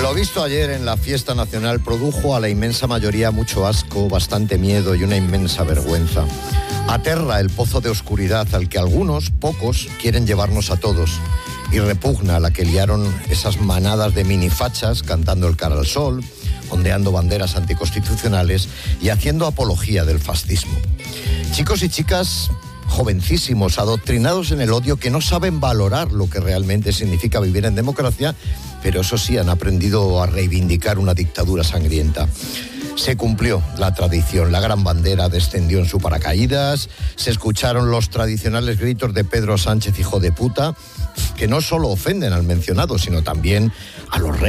Lo visto ayer en la fiesta nacional produjo a la inmensa mayoría mucho asco, bastante miedo y una inmensa vergüenza. Aterra el pozo de oscuridad al que algunos, pocos, quieren llevarnos a todos. Y repugna la que liaron esas manadas de minifachas cantando el cara al sol, ondeando banderas anticonstitucionales y haciendo apología del fascismo. Chicos y chicas jovencísimos, adoctrinados en el odio, que no saben valorar lo que realmente significa vivir en democracia, pero eso sí, han aprendido a reivindicar una dictadura sangrienta. Se cumplió la tradición, la gran bandera descendió en su paracaídas, se escucharon los tradicionales gritos de Pedro Sánchez, hijo de puta, que no solo ofenden al mencionado, sino también a los reyes.